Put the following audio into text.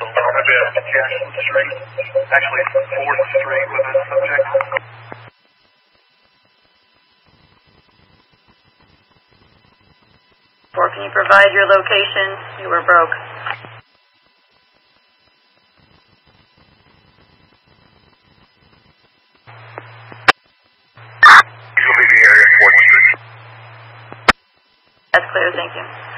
Jackson Street, actually 4th Street with a subject. Or can you provide your location? You were broke. He's going to be in the area, 4th Street. That's clear, thank you.